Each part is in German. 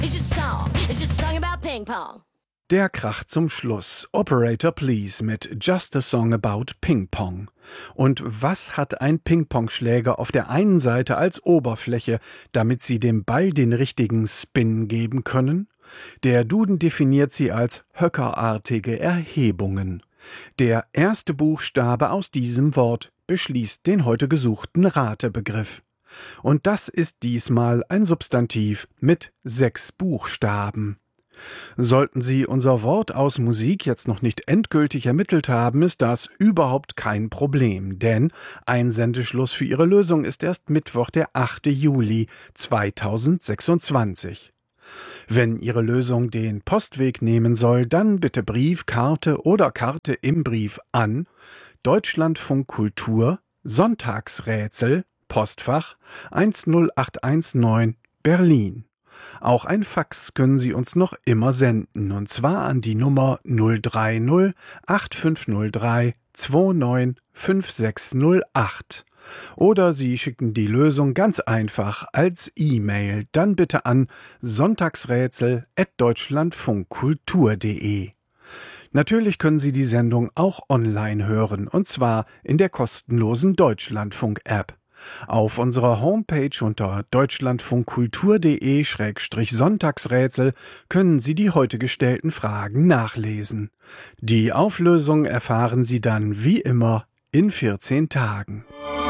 It's just a song. It's just a song about ping pong. Der Krach zum Schluss. Operator Please mit Just a Song About Ping Pong. Und was hat ein Ping-Pong-Schläger auf der einen Seite als Oberfläche, damit Sie dem Ball den richtigen Spin geben können? Der Duden definiert sie als höckerartige Erhebungen. Der erste Buchstabe aus diesem Wort beschließt den heute gesuchten Ratebegriff. Und das ist diesmal ein Substantiv mit 6 Buchstaben. Sollten Sie unser Wort aus Musik jetzt noch nicht endgültig ermittelt haben, ist das überhaupt kein Problem, denn Einsendeschluss für Ihre Lösung ist erst Mittwoch, der 8. Juli 2026. Wenn Ihre Lösung den Postweg nehmen soll, dann bitte Brief, Karte oder Karte im Brief an Deutschlandfunk Kultur, Sonntagsrätsel, Postfach 10819 Berlin. Auch ein Fax können Sie uns noch immer senden, und zwar an die Nummer 030 8503 295608. Oder Sie schicken die Lösung ganz einfach als E-Mail, dann bitte an sonntagsrätsel@deutschlandfunkkultur.de. Natürlich können Sie die Sendung auch online hören, und zwar in der kostenlosen Deutschlandfunk-App. Auf unserer Homepage unter deutschlandfunkkultur.de/Sonntagsrätsel können Sie die heute gestellten Fragen nachlesen. Die Auflösung erfahren Sie dann wie immer in 14 Tagen.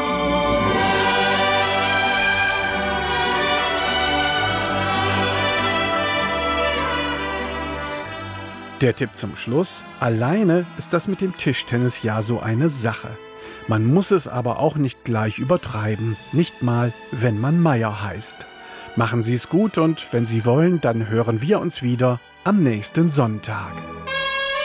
Der Tipp zum Schluss: Alleine ist das mit dem Tischtennis ja so eine Sache. Man muss es aber auch nicht gleich übertreiben, nicht mal, wenn man Meier heißt. Machen Sie es gut, und wenn Sie wollen, dann hören wir uns wieder am nächsten Sonntag.